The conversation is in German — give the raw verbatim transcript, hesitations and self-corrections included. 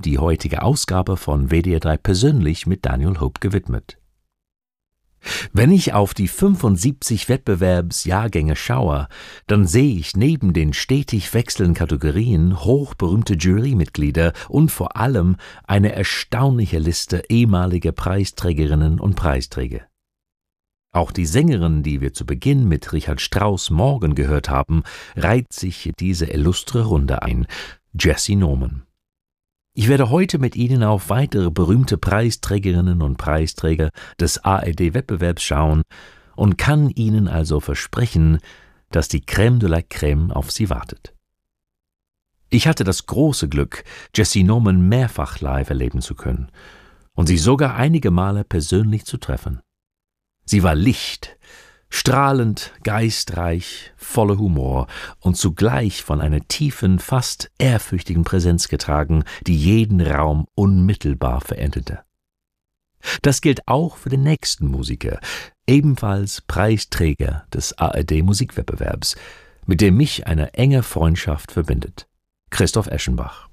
die heutige Ausgabe von W D R drei persönlich mit Daniel Hope gewidmet. Wenn ich auf die fünfundsiebzig Wettbewerbsjahrgänge schaue, dann sehe ich neben den stetig wechselnden Kategorien hochberühmte Jurymitglieder und vor allem eine erstaunliche Liste ehemaliger Preisträgerinnen und Preisträger. Auch die Sängerin, die wir zu Beginn mit Richard Strauss Morgen gehört haben, reiht sich in diese illustre Runde ein, Jessye Norman. Ich werde heute mit Ihnen auf weitere berühmte Preisträgerinnen und Preisträger des A R D-Wettbewerbs schauen und kann Ihnen also versprechen, dass die Crème de la Crème auf Sie wartet. Ich hatte das große Glück, Jessye Norman mehrfach live erleben zu können und sie sogar einige Male persönlich zu treffen. Sie war Licht, strahlend, geistreich, voller Humor und zugleich von einer tiefen, fast ehrfürchtigen Präsenz getragen, die jeden Raum unmittelbar veränderte. Das gilt auch für den nächsten Musiker, ebenfalls Preisträger des A R D-Musikwettbewerbs, mit dem mich eine enge Freundschaft verbindet, Christoph Eschenbach.